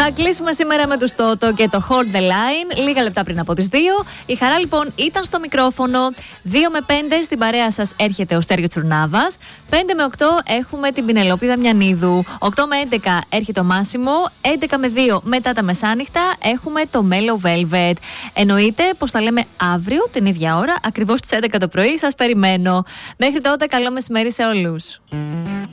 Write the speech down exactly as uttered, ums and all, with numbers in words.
Θα κλείσουμε σήμερα με τους Toto και το Hold the Line, λίγα λεπτά πριν από τις δύο. Η Χαρά λοιπόν ήταν στο μικρόφωνο. δύο με πέντε στην παρέα σας έρχεται ο Στέργιος Τσουρνάβας. πέντε με οκτώ έχουμε την Πινελόπη Δαμιανίδου. οκτώ με έντεκα έρχεται ο Μάσιμο. έντεκα με δύο μετά τα μεσάνυχτα έχουμε το Mellow Velvet. Εννοείται πως θα λέμε αύριο την ίδια ώρα, ακριβώς στις έντεκα το πρωί. Σας περιμένω. Μέχρι τότε, καλό μεσημέρι σε όλους.